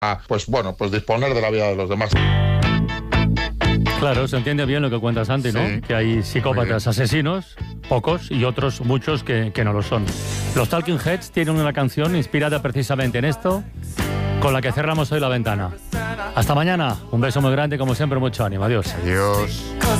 pues bueno, pues disponer de la vida de los demás. Claro, se entiende bien lo que cuenta Santi, ¿no? Sí. Que hay psicópatas asesinos, pocos, y otros muchos que no lo son. Los Talking Heads tienen una canción inspirada precisamente en esto, con la que cerramos hoy la ventana. Hasta mañana. Un beso muy grande, como siempre, mucho ánimo. Adiós. Adiós.